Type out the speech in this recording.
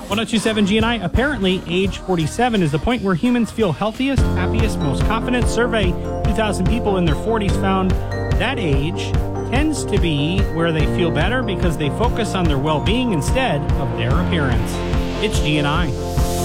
1027 GNI. Apparently, age 47 is the point where humans feel healthiest, happiest, most confident. Survey 2,000 people in their 40s found that age tends to be where they feel better because they focus on their well-being instead of their appearance. It's GNI.